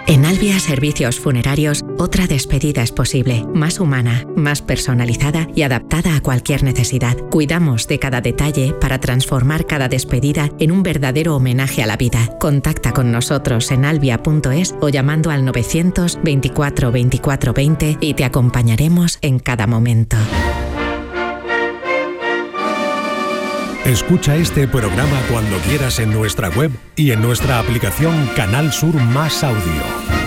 En Albia Servicios Funerarios, otra despedida es posible, más humana, más personalizada y adaptada a cualquier necesidad. Cuidamos de cada detalle para transformar cada despedida en un verdadero homenaje a la vida. Contacta con nosotros en albia.es o llamando al 900 24 24 20 y te acompañaremos en cada momento. Escucha este programa cuando quieras en nuestra web y en nuestra aplicación Canal Sur Más Audio.